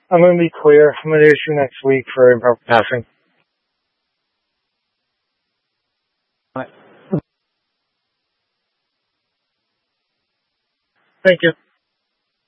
I'm going to be clear. I'm going to issue next week for improper passing. Right. Thank you.